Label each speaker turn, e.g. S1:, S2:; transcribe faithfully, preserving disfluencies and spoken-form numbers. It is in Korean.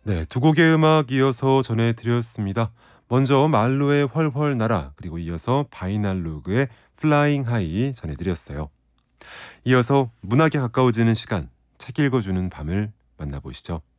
S1: 네, 두 곡의 음악 이어서 전해드렸습니다. 먼저 말로의 훨훨 날아, 그리고 이어서 바이날로그의 플라잉 하이 전해드렸어요. 이어서 문학에 가까워지는 시간, 책 읽어주는 밤을 만나보시죠.